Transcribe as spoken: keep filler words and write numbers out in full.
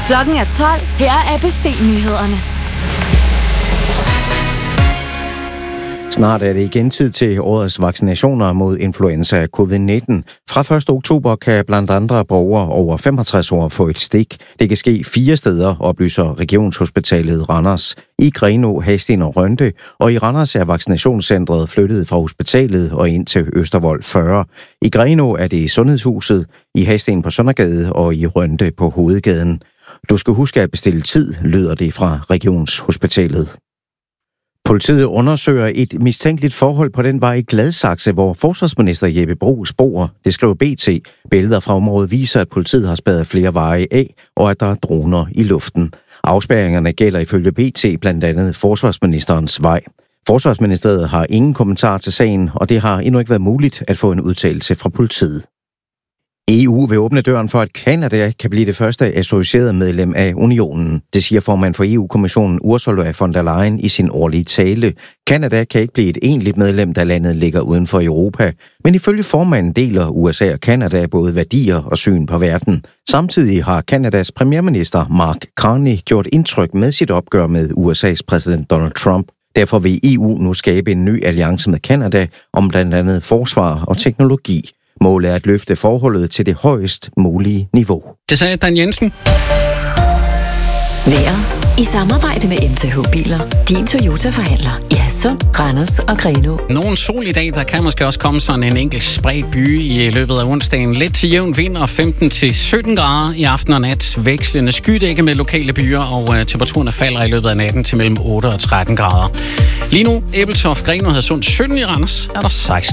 Klokken er tolv. Her er A B C-nyhederne. Snart er det igen tid til årets vaccinationer mod influenza covid nitten. Fra første oktober kan blandt andre borgere over femogtres år få et stik. Det kan ske fire steder, oplyser Regionshospitalet Randers. I Grenaa, Hadsten og Rønde, og i Randers er vaccinationscentret flyttet fra hospitalet og ind til Østervold fyrre. I Grenaa er det i Sundhedshuset, i Hadsten på Søndergade og i Rønde på Hovedgaden. Du skal huske at bestille tid, lyder det fra Regionshospitalet. Politiet undersøger et mistænkeligt forhold på den vej i Gladsaxe, hvor forsvarsminister Jeppe Bruus bor. Det skriver B T. Billeder fra området viser, at politiet har spærret flere veje af, og at der er droner i luften. Afspærringerne gælder ifølge B T blandt andet forsvarsministerens vej. Forsvarsministeriet har ingen kommentar til sagen, og det har endnu ikke været muligt at få en udtalelse fra politiet. E U vil åbne døren for, at Canada kan blive det første associerede medlem af unionen. Det siger formand for E U-kommissionen Ursula von der Leyen i sin årlige tale. Canada kan ikke blive et egentligt medlem, da landet ligger uden for Europa. Men ifølge formanden deler U S A og Canada både værdier og syn på verden. Samtidig har Canadas premierminister Mark Carney gjort indtryk med sit opgør med U S A's præsident Donald Trump. Derfor vil E U nu skabe en ny alliance med Canada om blandt andet forsvar og teknologi. Målet er at løfte forholdet til det højest mulige niveau. Det sagde Dan Jensen. Vejret i samarbejde med M T H Biler. Din Toyota-forhandler i Hadsund, Randers og Grenaa. Nogen sol i dag, der kan måske også komme sådan en enkelt spredt by i løbet af onsdagen. Lidt til jævn vind og femten til sytten grader i aften og nat. Vekslende skydække med lokale byer, og øh, temperaturen falder i løbet af natten til mellem otte og tretten grader. Lige nu, Ebeltoft, Grenaa og Hadsund sytten i Randers, er der seksten.